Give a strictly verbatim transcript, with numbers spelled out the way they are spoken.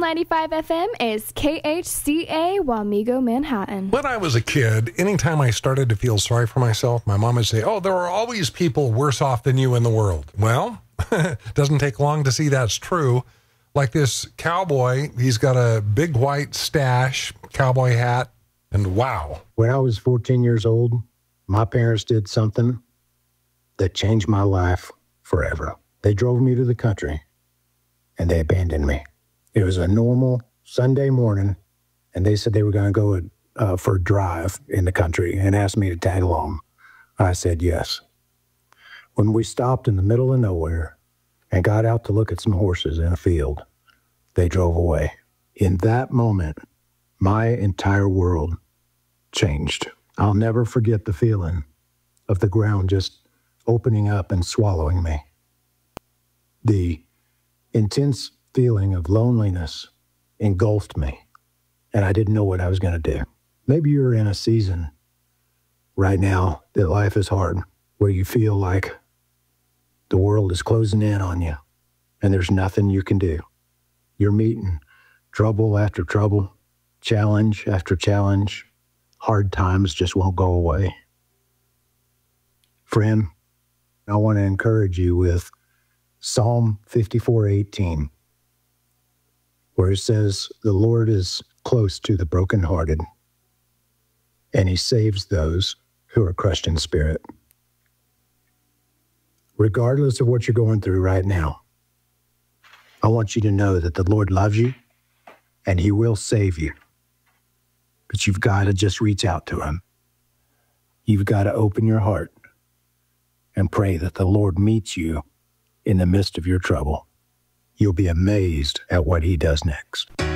ninety-five F M is K H C A Wamego, Manhattan. When I was a kid, anytime I started to feel sorry for myself, my mom would say, oh, there are always people worse off than you in the world. Well, it doesn't take long to see that's true. Like this cowboy, he's got a big white stash, cowboy hat, and wow. When I was fourteen years old, my parents did something that changed my life forever. They drove me to the country, and they abandoned me. It was a normal Sunday morning, and they said they were going to go uh, for a drive in the country and asked me to tag along. I said yes. When we stopped in the middle of nowhere and got out to look at some horses in a field, they drove away. In that moment, my entire world changed. I'll never forget the feeling of the ground just opening up and swallowing me. The intense feeling of loneliness engulfed me, and I didn't know what I was going to do. Maybe you're in a season right now that life is hard, where you feel like the world is closing in on you, and there's nothing you can do. You're meeting trouble after trouble, challenge after challenge. Hard times just won't go away. Friend, I want to encourage you with Psalm fifty-four eighteen, where it says, the Lord is close to the brokenhearted, and he saves those who are crushed in spirit. Regardless of what you're going through right now, I want you to know that the Lord loves you, and he will save you. But you've got to just reach out to him. You've got to open your heart and pray that the Lord meets you in the midst of your trouble. You'll be amazed at what he does next.